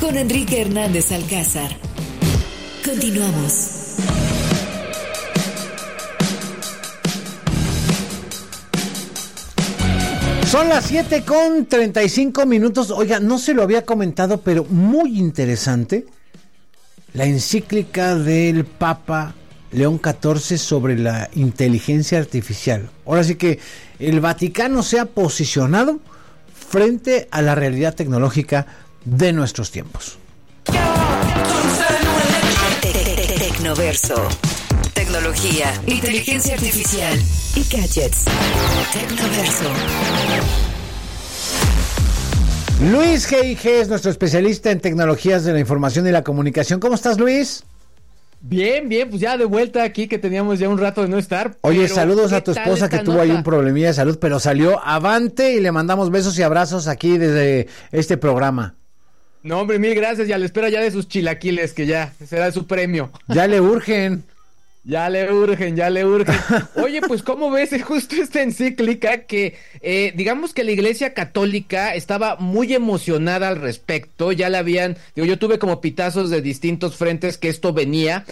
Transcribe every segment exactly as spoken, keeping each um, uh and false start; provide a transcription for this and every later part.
con Enrique Hernández Alcázar. Continuamos. Son las siete con treinta y cinco minutos. Oiga, no se lo había comentado, pero muy interesante la encíclica del Papa León catorce sobre la inteligencia artificial. Ahora sí que el Vaticano se ha posicionado frente a la realidad tecnológica de nuestros tiempos. Tecnoverso. Tecnología, inteligencia artificial y gadgets. Tecnoverso. Luis G I G es nuestro especialista en tecnologías de la información y la comunicación. ¿Cómo estás, Luis? Bien, bien, pues ya de vuelta aquí, que teníamos ya un rato de no estar. Oye, saludos a tu esposa que tuvo nota? ahí un problemilla de salud, pero salió avante y le mandamos besos y abrazos aquí desde este programa. No, hombre, mil gracias, y a la espera ya de sus chilaquiles, que ya será su premio. Ya le urgen. Ya le urgen, ya le urgen. Oye, pues, ¿cómo ves justo esta encíclica que, eh, digamos que la Iglesia Católica estaba muy emocionada al respecto? Ya la habían, digo, yo tuve como pitazos de distintos frentes que esto venía,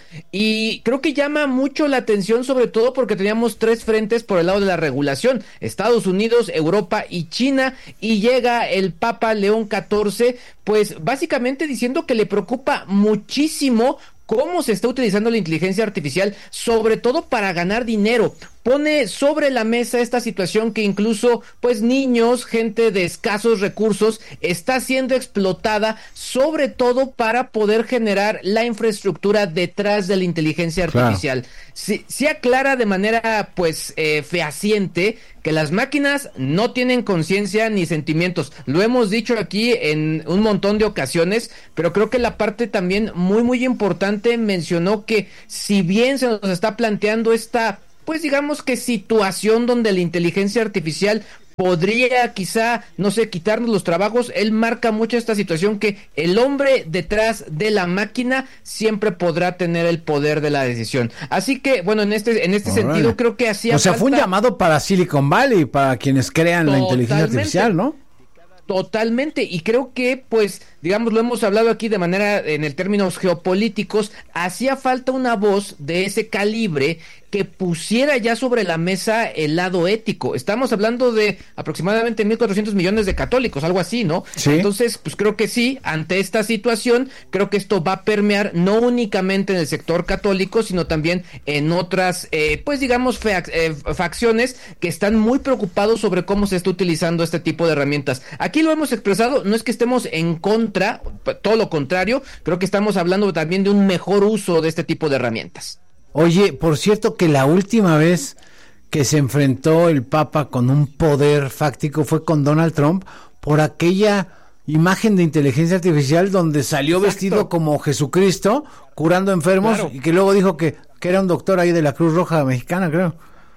y creo que llama mucho la atención, sobre todo porque teníamos tres frentes por el lado de la regulación: Estados Unidos, Europa y China, y llega el Papa León catorce, pues básicamente diciendo que le preocupa muchísimo cómo se está utilizando la inteligencia artificial, sobre todo para ganar dinero. Pone sobre la mesa esta situación que incluso, pues, niños, gente de escasos recursos, está siendo explotada, sobre todo para poder generar la infraestructura detrás de la inteligencia artificial. Claro. Sí, sí aclara de manera, pues, eh, fehaciente que las máquinas no tienen conciencia ni sentimientos. Lo hemos dicho aquí en un montón de ocasiones, pero creo que la parte también muy, muy importante mencionó que si bien se nos está planteando esta, pues digamos que situación donde la inteligencia artificial podría quizá, no sé, quitarnos los trabajos, él marca mucho esta situación que el hombre detrás de la máquina siempre podrá tener el poder de la decisión. Así que, bueno, en este en este Órale. sentido creo que hacía O sea, falta... fue un llamado para Silicon Valley, para quienes crean Totalmente. la inteligencia artificial, ¿no? Totalmente, y creo que, pues, digamos, lo hemos hablado aquí de manera, en el términos geopolíticos, hacía falta una voz de ese calibre que pusiera ya sobre la mesa el lado ético. Estamos hablando de aproximadamente mil cuatrocientos millones de católicos, algo así, ¿no? Sí. Entonces, pues creo que sí, ante esta situación, creo que esto va a permear no únicamente en el sector católico, sino también en otras, eh, pues digamos, fac- eh, facciones que están muy preocupados sobre cómo se está utilizando este tipo de herramientas. Aquí lo hemos expresado, no es que estemos en contra, todo lo contrario, creo que estamos hablando también de un mejor uso de este tipo de herramientas. Oye, por cierto que la última vez que se enfrentó el Papa con un poder fáctico fue con Donald Trump por aquella imagen de inteligencia artificial donde salió Exacto. vestido como Jesucristo curando enfermos claro. y que luego dijo que, que era un doctor ahí de la Cruz Roja Mexicana, creo.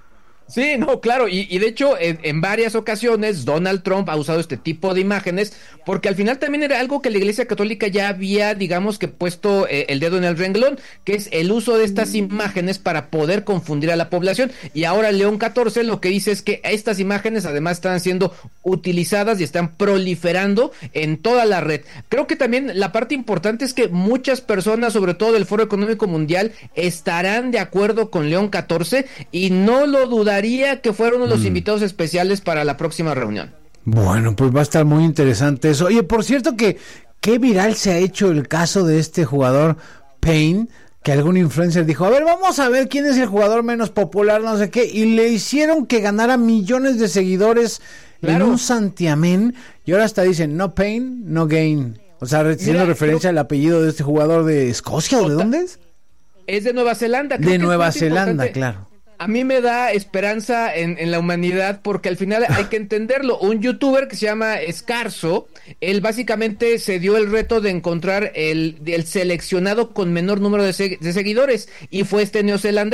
Sí, no, claro, y, y de hecho en, en varias ocasiones Donald Trump ha usado este tipo de imágenes porque al final también era algo que la Iglesia Católica ya había, digamos que puesto eh, el dedo en el renglón, que es el uso de estas imágenes para poder confundir a la población, y ahora León catorce lo que dice es que estas imágenes además están siendo utilizadas y están proliferando en toda la red. Creo que también la parte importante es que muchas personas, sobre todo del Foro Económico Mundial, estarán de acuerdo con León catorce y no lo dudaría que fuera uno de los mm. invitados especiales para la próxima reunión. Bueno, pues va a estar muy interesante eso. Oye, por cierto que qué viral se ha hecho el caso de este jugador Payne, que algún influencer dijo, a ver, vamos a ver quién es el jugador menos popular, no sé qué, y le hicieron que ganara millones de seguidores claro. en un santiamén, y ahora hasta dicen, no pain, no gain. O sea, haciendo referencia pero... al apellido de este jugador de Escocia, ¿o de dónde es? Es de Nueva Zelanda. Creo de que Nueva Zelanda, claro. A mí me da esperanza en, en la humanidad porque al final hay que entenderlo. Un youtuber que se llama Escarzo, él básicamente se dio el reto de encontrar el, el seleccionado con menor número de, se, de seguidores y fue este neozelandés.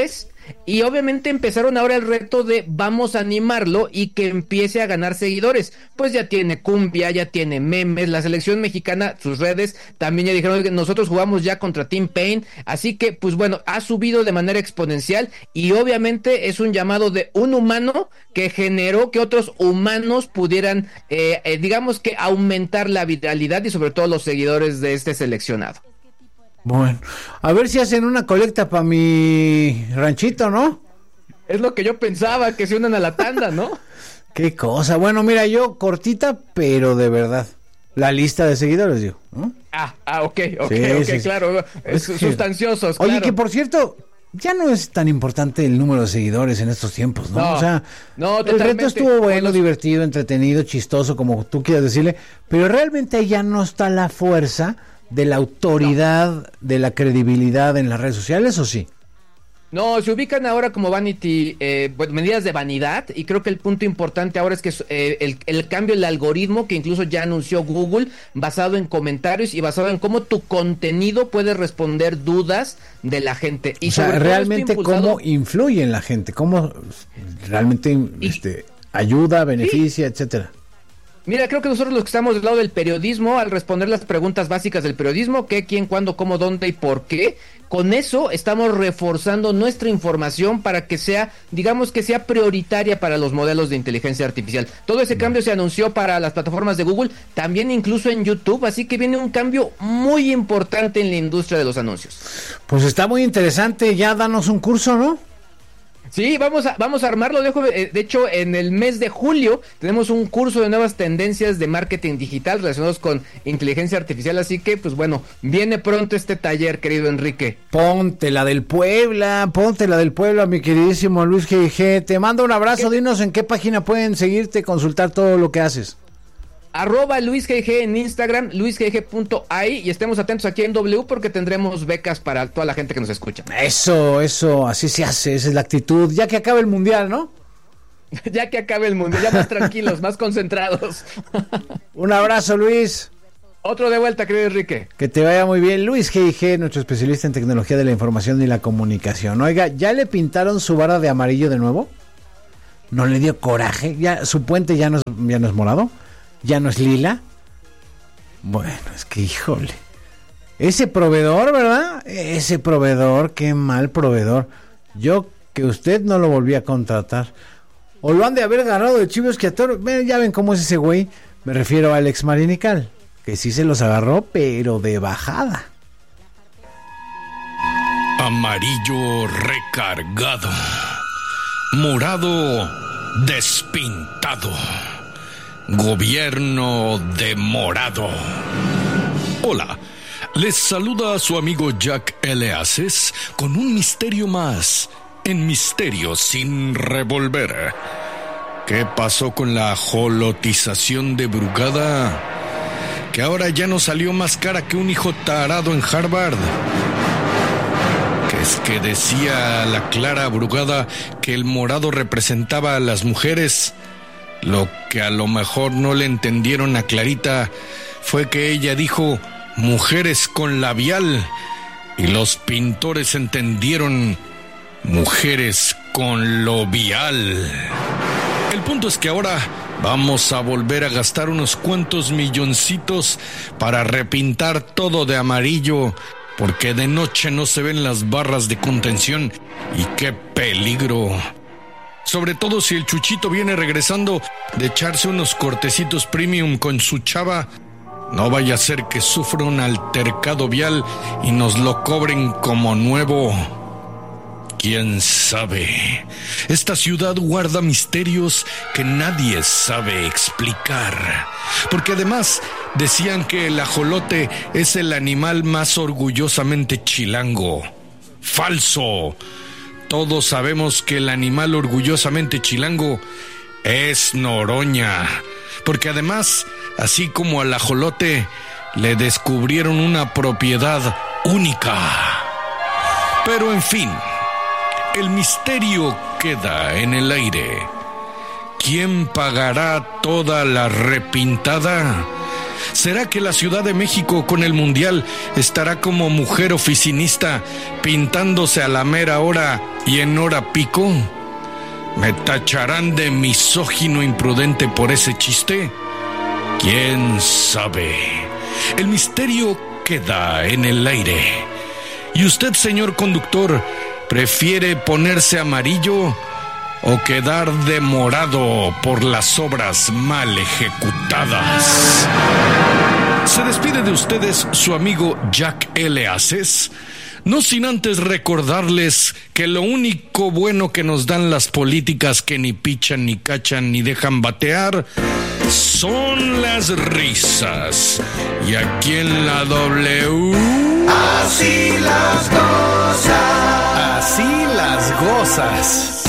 y obviamente empezaron ahora el reto de vamos a animarlo y que empiece a ganar seguidores. Pues ya tiene cumbia, ya tiene memes, la selección mexicana, sus redes también ya dijeron que nosotros jugamos ya contra Team Pain, así que pues bueno, ha subido de manera exponencial y obviamente es un llamado de un humano que generó que otros humanos pudieran, eh, eh, digamos que aumentar la viralidad y sobre todo los seguidores de este seleccionado. Bueno, a ver si hacen una colecta para mi ranchito, ¿no? Es lo que yo pensaba, que se unan a la tanda, ¿no? Qué cosa. Bueno, mira, yo cortita, pero de verdad. La lista de seguidores, digo, ¿no? Ah, ah, ok, ok, Sí, ok, sí, claro. Es sí. sustanciosos, Oye, claro. que por cierto, ya no es tan importante el número de seguidores en estos tiempos, ¿no? No, o sea, no, el reto totalmente. estuvo bueno, Los- divertido, entretenido, chistoso, como tú quieras decirle, pero realmente ya no está la fuerza de la autoridad, de la credibilidad en las redes sociales, ¿o sí? No, se ubican ahora como vanity, eh, bueno, medidas de vanidad, y creo que el punto importante ahora es que eh, el, el cambio del algoritmo que incluso ya anunció Google, basado en comentarios y basado en cómo tu contenido puede responder dudas de la gente. Y o sea, sobre todo realmente esto impulsado- cómo influye en la gente, cómo realmente Y- este, ayuda, beneficia, etcétera. Mira, creo que nosotros los que estamos del lado del periodismo, al responder las preguntas básicas del periodismo, qué, quién, cuándo, cómo, dónde y por qué, con eso estamos reforzando nuestra información para que sea, digamos que sea prioritaria para los modelos de inteligencia artificial. Todo ese cambio se anunció para las plataformas de Google, también incluso en YouTube, así que viene un cambio muy importante en la industria de los anuncios. Pues está muy interesante, ya danos un curso, ¿no? Sí, vamos a, vamos a armarlo. De, de hecho, en el mes de julio tenemos un curso de nuevas tendencias de marketing digital relacionados con inteligencia artificial. Así que, pues bueno, viene pronto este taller, querido Enrique. Ponte la del Puebla, ponte la del Puebla, mi queridísimo Luis G G. Te mando un abrazo, ¿Qué? Dinos en qué página pueden seguirte, consultar todo lo que haces. Arroba Luis G G en Instagram, luis g g punto a i, y estemos atentos aquí en W porque tendremos becas para toda la gente que nos escucha. Eso, eso, así se hace, esa es la actitud. Ya que acabe el mundial, ¿no? Ya que acabe el mundo, ya más tranquilos, más concentrados. Un abrazo, Luis. Otro de vuelta, querido Enrique. Que te vaya muy bien. Luis G G, nuestro especialista en tecnología de la información y la comunicación. Oiga, ¿ya le pintaron su vara de amarillo de nuevo? ¿No le dio coraje? ¿Ya su puente ya no es, ya no es morado? ¿Ya no es lila? Bueno, es que híjole. Ese proveedor, ¿verdad? Ese proveedor, qué mal proveedor. Yo que usted no lo volví a contratar. O lo han de haber agarrado de chivos que a toro. Ya ven cómo es ese güey. Me refiero a Alex Marinical, que sí se los agarró, pero de bajada. Amarillo recargado. Morado despintado. Gobierno de morado. Hola, les saluda a su amigo Jack L. Aces con un misterio más en Misterio sin revolver. ¿Qué pasó con la jolotización de Brugada? Que ahora ya no salió más cara que un hijo tarado en Harvard. Que es que decía la Clara Brugada que el morado representaba a las mujeres. Lo que a lo mejor no le entendieron a Clarita fue que ella dijo mujeres con labial y los pintores entendieron mujeres con lobial. El punto es que ahora vamos a volver a gastar unos cuantos milloncitos para repintar todo de amarillo, porque de noche no se ven las barras de contención y qué peligro. Sobre todo si el Chuchito viene regresando de echarse unos cortecitos premium con su chava. No vaya a ser que sufra un altercado vial y nos lo cobren como nuevo. ¿Quién sabe? Esta ciudad guarda misterios que nadie sabe explicar. Porque además decían que el ajolote es el animal más orgullosamente chilango. ¡Falso! Todos sabemos que el animal orgullosamente chilango es Noroña, porque además, así como al ajolote, le descubrieron una propiedad única. Pero en fin, el misterio queda en el aire. ¿Quién pagará toda la repintada? ¿Será que la Ciudad de México con el Mundial estará como mujer oficinista pintándose a la mera hora y en hora pico? ¿Me tacharán de misógino imprudente por ese chiste? ¿Quién sabe? El misterio queda en el aire. ¿Y usted, señor conductor, prefiere ponerse amarillo o quedar demorado por las obras mal ejecutadas? Se despide de ustedes su amigo Jack L. Aces, no sin antes recordarles que lo único bueno que nos dan las políticas que ni pichan, ni cachan, ni dejan batear son las risas. Y aquí en la W... Así las gozas. Así las gozas.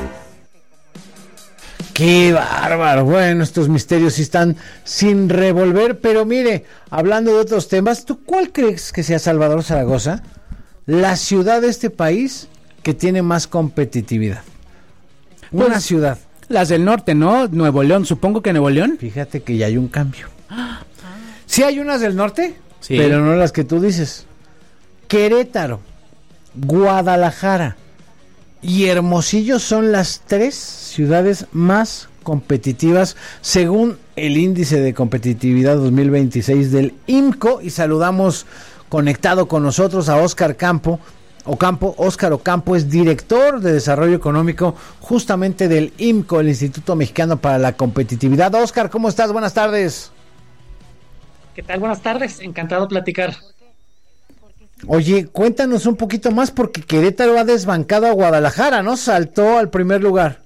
Qué bárbaro. Bueno, estos misterios sí están sin revolver, pero mire, hablando de otros temas, ¿tú cuál crees que sea, Salvador Zaragoza, la ciudad de este país que tiene más competitividad? Una Pues, ciudad. Las del norte, ¿no? Nuevo León, supongo que Nuevo León. Fíjate que ya hay un cambio. Sí hay unas del norte, Sí. pero no las que tú dices. Querétaro, Guadalajara y Hermosillo son las tres ciudades más competitivas según el índice de competitividad dos mil veintiséis del I M C O, y saludamos conectado con nosotros a Óscar Campo. Ocampo, Óscar Ocampo es director de desarrollo económico justamente del I M C O, el Instituto Mexicano para la Competitividad. Óscar, ¿cómo estás? Buenas tardes. ¿Qué tal? Buenas tardes, encantado de platicar. Oye, cuéntanos un poquito más, porque Querétaro ha desbancado a Guadalajara, ¿no? Saltó al primer lugar.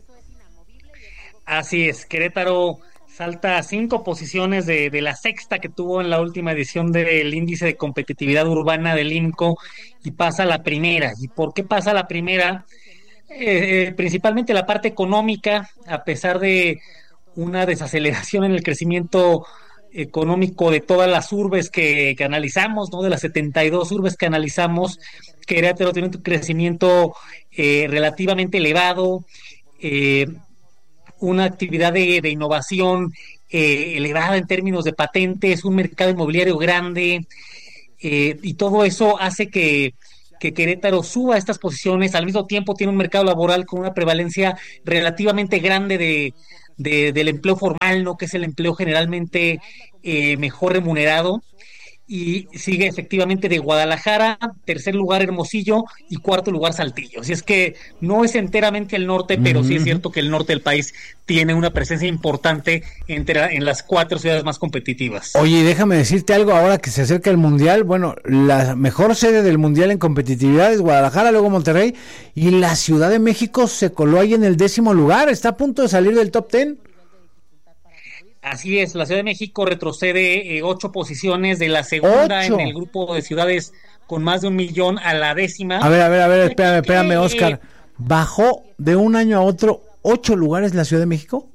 Así es, Querétaro salta a cinco posiciones de, de la sexta que tuvo en la última edición del índice de competitividad urbana del I M C O y pasa a la primera. ¿Y por qué pasa a la primera? Eh, eh, principalmente la parte económica, a pesar de una desaceleración en el crecimiento económico de todas las urbes que, que analizamos, ¿no? De las setenta y dos urbes que analizamos, Querétaro tiene un crecimiento eh, relativamente elevado, eh, una actividad de, de innovación eh, elevada en términos de patentes, un mercado inmobiliario grande, eh, y todo eso hace que, que Querétaro suba a estas posiciones. Al mismo tiempo tiene un mercado laboral con una prevalencia relativamente grande de, de del empleo formal, ¿no? Que es el empleo generalmente eh, mejor remunerado. Y sigue efectivamente de Guadalajara, tercer lugar Hermosillo y cuarto lugar Saltillo. Así es que no es enteramente el norte, pero uh-huh. sí es cierto que el norte del país tiene una presencia importante entre, en las cuatro ciudades más competitivas. Oye, déjame decirte algo ahora que se acerca el Mundial. Bueno, la mejor sede del Mundial en competitividad es Guadalajara, luego Monterrey, y la Ciudad de México se coló ahí en el décimo lugar, está a punto de salir del top ten. Así es, la Ciudad de México retrocede eh, ocho posiciones de la segunda ¿Ocho? En el grupo de ciudades con más de un millón a la décima. A ver, a ver, a ver, espérame, espérame, Óscar. ¿Bajó de un año a otro ocho lugares la Ciudad de México?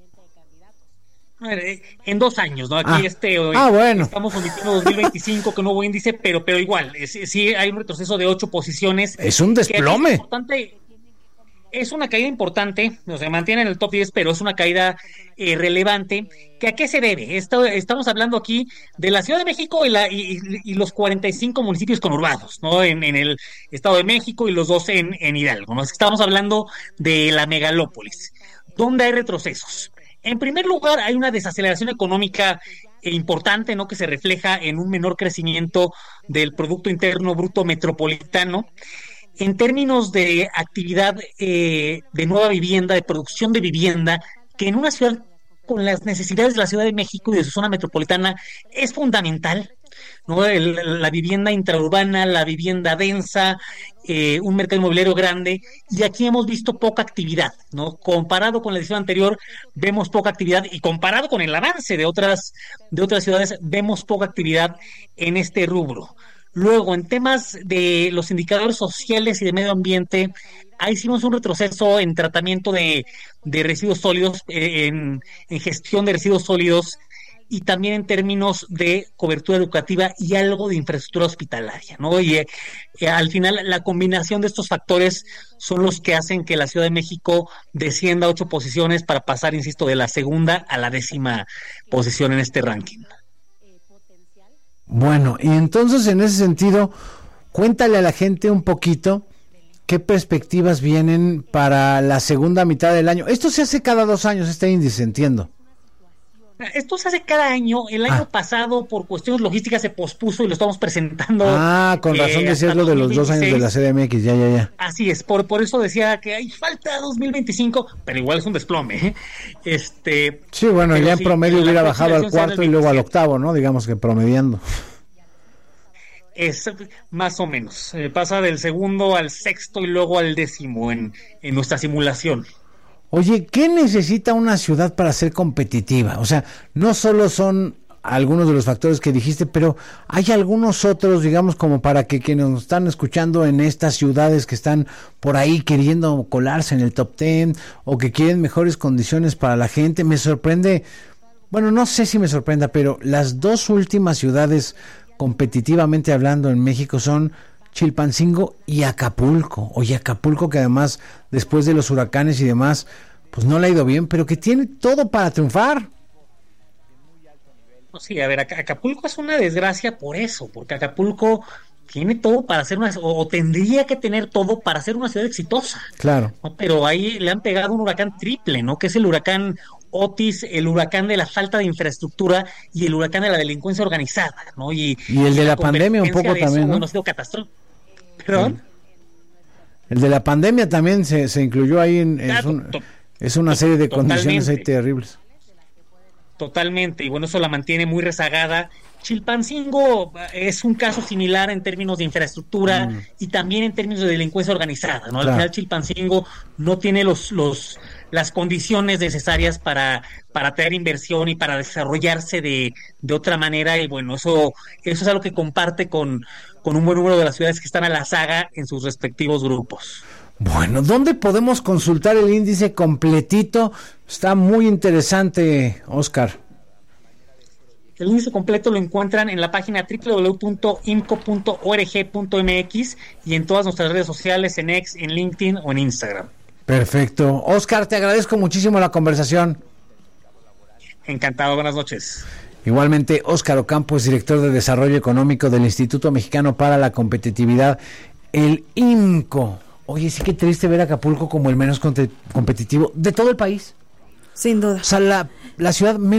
En dos años, ¿no? Aquí ah. este ah, bueno. estamos omitiendo dos mil veinticinco, que no hubo índice, pero, pero igual, es, sí hay un retroceso de ocho posiciones. Es un desplome. Es importante. Es una caída importante, o sea, se mantiene en el top diez, pero es una caída eh, relevante. ¿Que a qué se debe? Esto, estamos hablando aquí de la Ciudad de México y, la, y, y los cuarenta y cinco municipios conurbados, ¿no? En, en el Estado de México y los dos en, en Hidalgo, ¿no? Estamos hablando de la megalópolis, donde hay retrocesos. En primer lugar, hay una desaceleración económica importante, ¿no? Que se refleja en un menor crecimiento del Producto Interno Bruto metropolitano. En términos de actividad eh, de nueva vivienda, de producción de vivienda, que en una ciudad con las necesidades de la Ciudad de México y de su zona metropolitana es fundamental, ¿no? El, la vivienda intraurbana, la vivienda densa, eh, un mercado inmobiliario grande, y aquí hemos visto poca actividad, ¿no? Comparado con la edición anterior, vemos poca actividad, y comparado con el avance de otras, de otras ciudades, vemos poca actividad en este rubro. Luego, en temas de los indicadores sociales y de medio ambiente, ahí hicimos un retroceso en tratamiento de, de residuos sólidos, eh, en, en gestión de residuos sólidos, y también en términos de cobertura educativa y algo de infraestructura hospitalaria, ¿no? Y eh, eh, al final la combinación de estos factores son los que hacen que la Ciudad de México descienda ocho posiciones para pasar, insisto, de la segunda a la décima posición en este ranking. Bueno, y entonces en ese sentido, cuéntale a la gente un poquito qué perspectivas vienen para la segunda mitad del año. Esto se hace cada dos años, este índice, entiendo. Esto se hace cada año. El año ah. pasado, por cuestiones logísticas, se pospuso y lo estamos presentando. Ah, con razón eh, decías lo de los dos años de la C D M X, ya, ya, ya. Así es, por, por eso decía que hay falta dos mil veinticinco, pero igual es un desplome. ¿eh? Este, sí, bueno, ya en sí, promedio hubiera bajado al cuarto y luego al octavo, ¿no? Digamos que promediando. Es más o menos. Eh, pasa del segundo al sexto y luego al décimo en, en nuestra simulación. Oye, ¿qué necesita una ciudad para ser competitiva? O sea, no solo son algunos de los factores que dijiste, pero hay algunos otros, digamos, como para que quienes nos están escuchando en estas ciudades que están por ahí queriendo colarse en el top ten o que quieren mejores condiciones para la gente. Me sorprende, bueno, no sé si me sorprenda, pero las dos últimas ciudades competitivamente hablando en México son Chilpancingo y Acapulco. Oye, Acapulco, que además después de los huracanes y demás, pues no le ha ido bien, pero que tiene todo para triunfar. Sí, a ver, Acapulco es una desgracia por eso, porque Acapulco tiene todo para ser una, o, o tendría que tener todo para ser una ciudad exitosa. Claro. ¿no? Pero ahí le han pegado un huracán triple, ¿no? Que es el huracán Otis, el huracán de la falta de infraestructura y el huracán de la delincuencia organizada, ¿no? Y, y el de la pandemia un poco también, eso, ¿no? Bueno, ha sido catastrófico. ¿Perdón? El de la pandemia también se, se incluyó ahí en, es, un, es una serie de Totalmente. condiciones ahí terribles. Totalmente, y bueno, eso la mantiene muy rezagada. Chilpancingo es un caso similar en términos de infraestructura mm. y también en términos de delincuencia organizada, ¿no? Claro. Al final Chilpancingo no tiene los, los las condiciones necesarias para, para atraer inversión y para desarrollarse de, de otra manera, y bueno, eso, eso es algo que comparte con, con un buen número de las ciudades que están a la saga en sus respectivos grupos. Bueno, ¿dónde podemos consultar el índice completito? Está muy interesante, Oscar. El índice completo lo encuentran en la página doble u doble u doble u punto i m c o punto org punto m x y en todas nuestras redes sociales, en X, en LinkedIn o en Instagram. Perfecto. Oscar, te agradezco muchísimo la conversación. Encantado, buenas noches. Igualmente, Óscar Ocampo es director de Desarrollo Económico del Instituto Mexicano para la Competitividad, el I M C O. Oye, sí que triste ver a Acapulco como el menos competitivo de todo el país. Sin duda. O sea, la, la ciudad menos